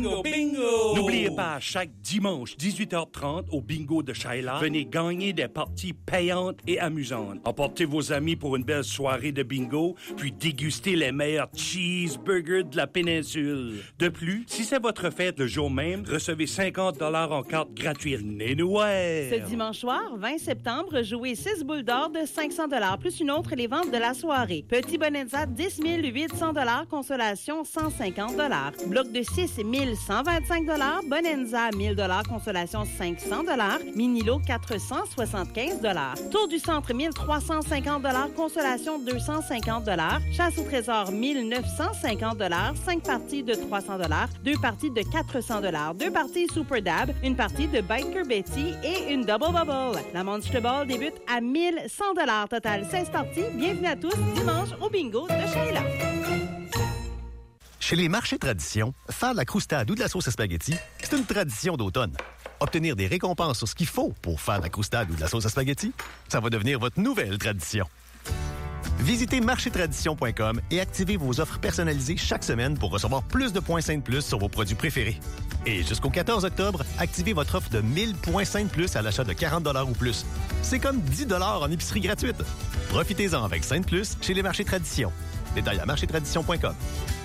Bingo, bingo! N'oubliez pas, chaque dimanche, 18h30, au bingo de Shaila, venez gagner des parties payantes et amusantes. Emportez vos amis pour une belle soirée de bingo, puis dégustez les meilleurs cheeseburgers de la péninsule. De plus, si c'est votre fête le jour même, recevez 50 $ en carte gratuite. Ce dimanche soir, 20 septembre, jouez 6 boules d'or de 500 $ plus une autre les ventes de la soirée. Petit Bonanza, 10 800 $, consolation 150 $. Bloc de 6, 1125 $. Bonanza, 1000 $, consolation 500 $. Mini-lot, 475 $. Tour du centre, 1350 $, consolation 250 $. Chasse au trésor, 1950 $. 5 parties de 300 $. 2 parties de 400 $. 2 parties Super Dab, une partie de Biker Betty et une Double Bubble. La Monster Ball débute à 1100 $. Total 16 parties. Bienvenue à tous dimanche au bingo de Sheila. Chez les marchés tradition, faire de la croustade ou de la sauce à spaghetti, c'est une tradition d'automne. Obtenir des récompenses sur ce qu'il faut pour faire de la croustade ou de la sauce à spaghetti, ça va devenir votre nouvelle tradition. Visitez marchétradition.com et activez vos offres personnalisées chaque semaine pour recevoir plus de points Sainte+ sur vos produits préférés. Et jusqu'au 14 octobre, activez votre offre de 1000 points Sainte+ à l'achat de 40 $ ou plus. C'est comme 10 $ en épicerie gratuite. Profitez-en avec Sainte+ chez les marchés tradition. Détails à marchétradition.com.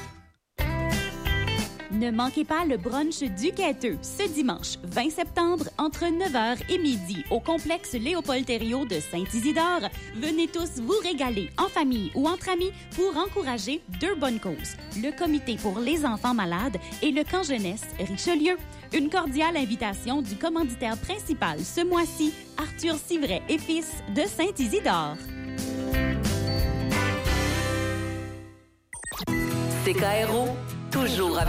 Ne manquez pas le brunch du Quêteux ce dimanche 20 septembre entre 9h et midi au complexe Léopold-Thériault de Saint-Isidore. Venez tous vous régaler en famille ou entre amis pour encourager 2 bonnes causes. Le comité pour les enfants malades et le camp jeunesse Richelieu. Une cordiale invitation du commanditaire principal ce mois-ci, Arthur Civray et Fils de Saint-Isidore. CKRO, toujours avec